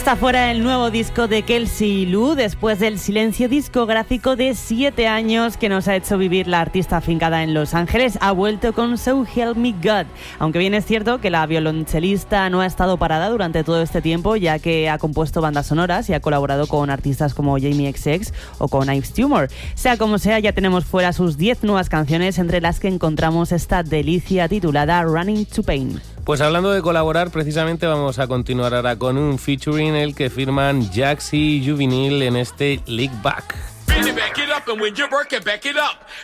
Está fuera el nuevo disco de Kelsey Lu después del silencio discográfico de 7 años que nos ha hecho vivir la artista afincada en Los Ángeles. Ha vuelto con So Help Me God, aunque bien es cierto que la violonchelista no ha estado parada durante todo este tiempo, ya que ha compuesto bandas sonoras y ha colaborado con artistas como Jamie XX o con Yves Tumor. Sea como sea, ya tenemos fuera sus 10 nuevas canciones, entre las que encontramos esta delicia titulada Running to Pain. Pues hablando de colaborar, precisamente vamos a continuar ahora con un featuring el que firman Jax y Juvenile en este Lick Back.